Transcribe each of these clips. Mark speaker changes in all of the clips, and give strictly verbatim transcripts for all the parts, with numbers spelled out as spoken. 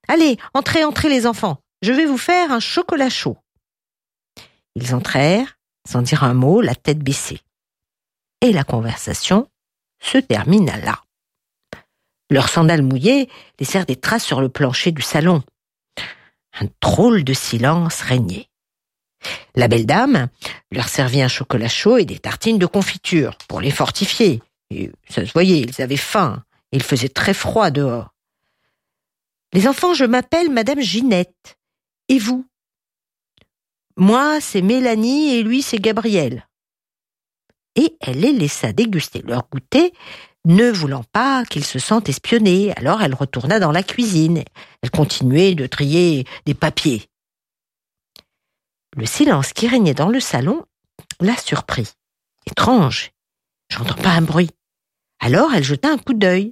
Speaker 1: Allez, entrez, entrez les enfants, je vais vous faire un chocolat chaud. Ils entrèrent, sans dire un mot, la tête baissée. Et la conversation se termina là. Leurs sandales mouillées laissèrent des traces sur le plancher du salon. Un drôle de silence régnait. La belle dame leur servit un chocolat chaud et des tartines de confiture pour les fortifier. Et ça se voyait, ils avaient faim et il faisait très froid dehors. « Les enfants, je m'appelle Madame Ginette. Et vous ?»« Moi, c'est Mélanie et lui, c'est Gabriel. » Et elle les laissa déguster leur goûter, ne voulant pas qu'ils se sentent espionnés. Alors elle retourna dans la cuisine. Elle continuait de trier des papiers. Le silence qui régnait dans le salon la surprit. Étrange, j'entends pas un bruit. Alors elle jeta un coup d'œil.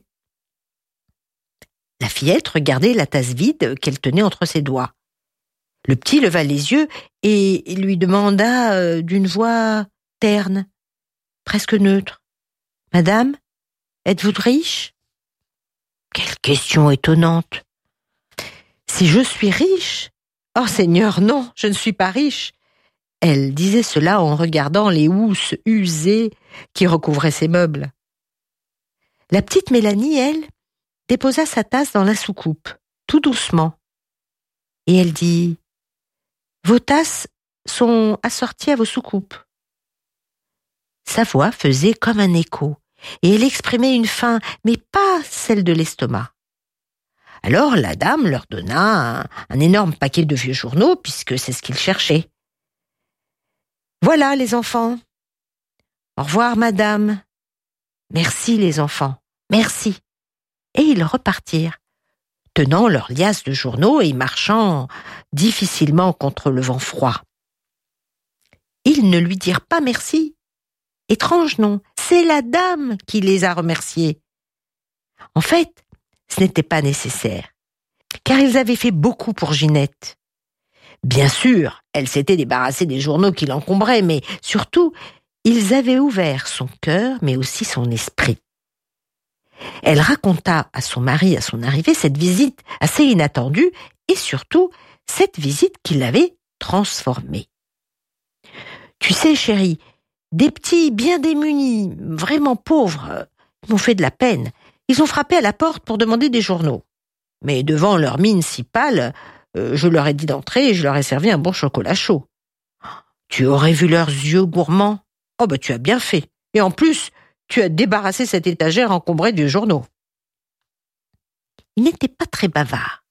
Speaker 1: La fillette regardait la tasse vide qu'elle tenait entre ses doigts. Le petit leva les yeux et lui demanda d'une voix terne, presque neutre. « Madame, êtes-vous riche ?» Quelle question étonnante. Si je suis riche ? Oh Seigneur, non, je ne suis pas riche. Elle disait cela en regardant les housses usées qui recouvraient ses meubles. La petite Mélanie, elle, déposa sa tasse dans la soucoupe, tout doucement. Et elle dit « Vos tasses sont assorties à vos soucoupes. » Sa voix faisait comme un écho, et elle exprimait une faim, mais pas celle de l'estomac. Alors la dame leur donna un, un énorme paquet de vieux journaux, puisque c'est ce qu'ils cherchaient. « Voilà les enfants. Au revoir madame. Merci les enfants, merci. » Et ils repartirent, tenant leur liasse de journaux et marchant difficilement contre le vent froid. Ils ne lui dirent pas merci. Étrange, non, c'est la dame qui les a remerciés. En fait, ce n'était pas nécessaire, car ils avaient fait beaucoup pour Ginette. Bien sûr, elle s'était débarrassée des journaux qui l'encombraient, mais surtout, ils avaient ouvert son cœur, mais aussi son esprit. Elle raconta à son mari à son arrivée cette visite assez inattendue et surtout cette visite qui l'avait transformée. « Tu sais, chérie, des petits bien démunis, vraiment pauvres, m'ont fait de la peine. Ils ont frappé à la porte pour demander des journaux. Mais devant leur mine si pâle, euh, je leur ai dit d'entrer et je leur ai servi un bon chocolat chaud. Tu aurais vu leurs yeux gourmands. Oh ben tu as bien fait. Et en plus, tu as débarrassé cette étagère encombrée de journaux. » Ils n'étaient pas très bavards.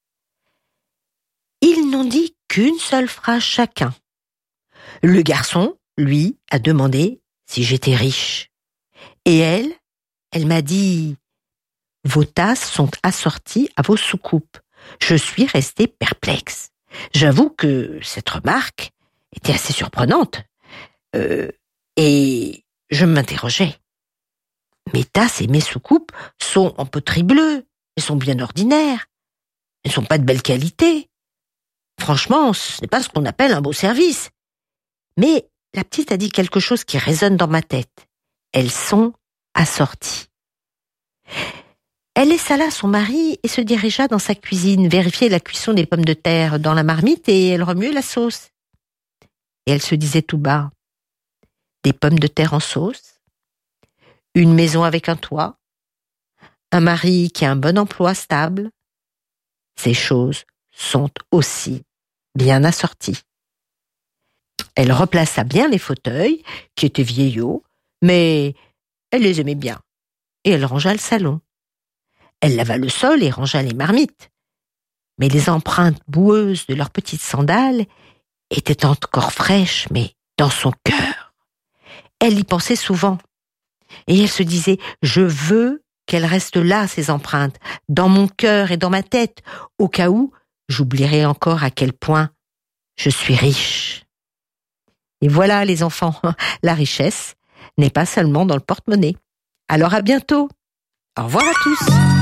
Speaker 1: Ils n'ont dit qu'une seule phrase chacun. Le garçon, lui, a demandé si j'étais riche. Et elle, elle m'a dit « Vos tasses sont assorties à vos soucoupes. » Je suis restée perplexe. J'avoue que cette remarque était assez surprenante. Euh, et je m'interrogeais. Mes tasses et mes soucoupes sont en poterie bleue. Elles sont bien ordinaires. Elles ne sont pas de belle qualité. Franchement, ce n'est pas ce qu'on appelle un beau service. Mais la petite a dit quelque chose qui résonne dans ma tête. Elles sont assorties. Elle laissa là son mari et se dirigea dans sa cuisine, vérifier la cuisson des pommes de terre dans la marmite et elle remuait la sauce. Et elle se disait tout bas, des pommes de terre en sauce, une maison avec un toit, un mari qui a un bon emploi stable. Ces choses sont aussi bien assorties. Elle replaça bien les fauteuils, qui étaient vieillots, mais elle les aimait bien. Et elle rangea le salon. Elle lava le sol et rangea les marmites. Mais les empreintes boueuses de leurs petites sandales étaient encore fraîches, mais dans son cœur. Elle y pensait souvent. Et elle se disait, je veux qu'elles restent là, ces empreintes, dans mon cœur et dans ma tête, au cas où j'oublierai encore à quel point je suis riche. Et voilà, les enfants, la richesse n'est pas seulement dans le porte-monnaie. Alors à bientôt. Au revoir à tous.